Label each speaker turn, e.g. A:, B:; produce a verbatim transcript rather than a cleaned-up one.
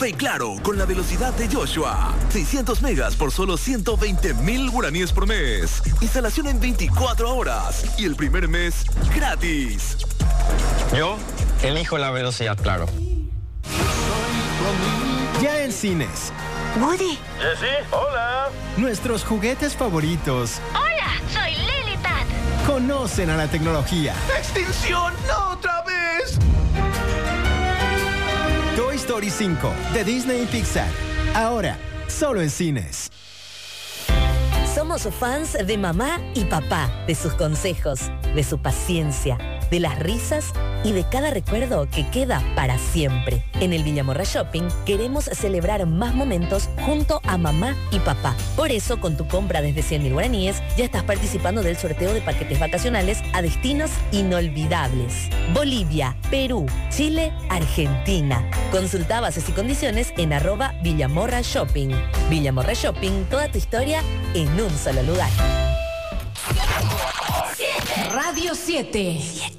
A: Fe Claro con la velocidad de Joshua. seiscientos megas por solo ciento veinte mil guaraníes por mes. Instalación en veinticuatro horas. Y el primer mes gratis.
B: Yo elijo la velocidad Claro.
C: Ya en cines.
D: Woody.
E: Jessy, hola.
C: Nuestros juguetes favoritos.
D: Hola, soy Lily Pat.
C: Conocen a la tecnología.
E: ¡Extinción! ¡No otra vez!
C: Toy Story cinco de Disney y Pixar. Ahora, solo en cines.
F: Somos fans de mamá y papá, de sus consejos, de su paciencia, de las risas y de cada recuerdo que queda para siempre. En el Villamorra Shopping queremos celebrar más momentos junto a mamá y papá. Por eso, con tu compra desde cien mil guaraníes, ya estás participando del sorteo de paquetes vacacionales a destinos inolvidables. Bolivia, Perú, Chile, Argentina. Consulta bases y condiciones en arroba Villamorra Shopping. Villamorra Shopping, toda tu historia en un solo lugar.
G: Radio siete.